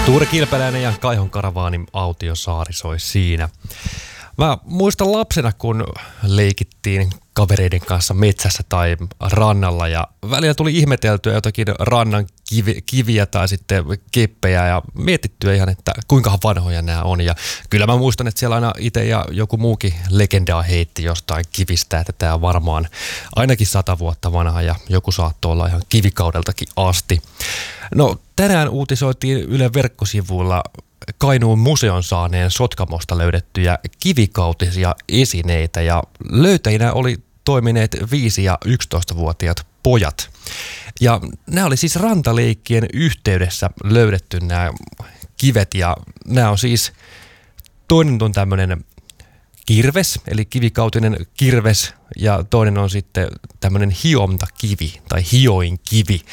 Tuure Kilpeläinen ja Kaihon Karavaanin Autiosaari soi siinä. Mä muistan lapsena, kun leikittiin kavereiden kanssa metsässä tai rannalla ja välillä tuli ihmeteltyä jotakin rannan kiviä tai sitten keppejä ja mietittyä ihan, että kuinka vanhoja nämä on. Ja kyllä mä muistan, että siellä aina itse ja joku muukin legendaa heitti jostain kivistä, että tämä on varmaan ainakin 100 vuotta vanha ja joku saattoi olla ihan kivikaudeltakin asti. No tänään uutisoitiin Ylen verkkosivuilla Kainuun museon saaneen Sotkamosta löydettyjä kivikautisia esineitä ja löytäjinä oli toimineet 5- ja 11-vuotiaat pojat. Ja nämä oli siis rantaleikkien yhteydessä löydetty nämä kivet ja nämä on siis, toinen on tämmöinen kirves, eli kivikautinen kirves ja toinen on sitten tämmöinen hiontakivi tai hioinkivi.